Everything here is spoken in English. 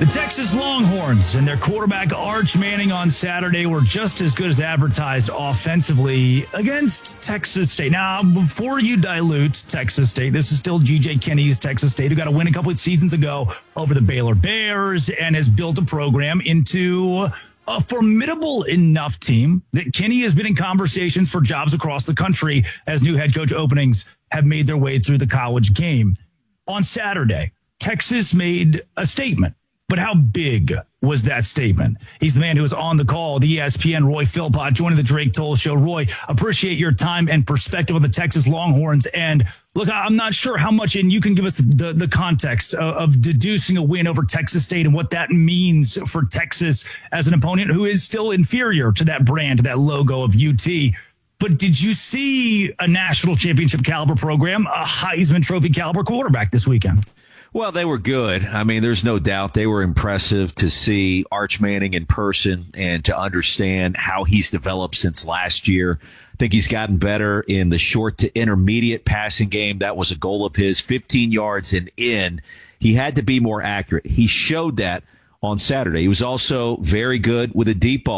The Texas Longhorns and their quarterback Arch Manning on Saturday were just as good as advertised offensively against Texas State. Now, before you dilute Texas State, this is still G.J. Kinney's Texas State, who got a win a couple of seasons ago over the Baylor Bears and has built a program into a formidable enough team that Kinney has been in conversations for jobs across the country as new head coach openings have made their way through the college game. On Saturday, Texas made a statement. But how big was that statement? He's the man who was on the call, the ESPN Roy Philpott, joining the Drake Toll Show. Roy, appreciate your time and perspective on the Texas Longhorns. And look, I'm not sure how much, and you can give us the context of deducing a win over Texas State and what that means for Texas as an opponent who is still inferior to that brand, to that logo of UT. But did you see a national championship caliber program, a Heisman Trophy caliber quarterback this weekend? Well, they were good. I mean, there's no doubt they were impressive to see Arch Manning in person and to understand how he's developed since last year. I think he's gotten better in the short to intermediate passing game. That was a goal of his, 15 yards and in. He had to be more accurate. He showed that on Saturday. He was also very good with a deep ball.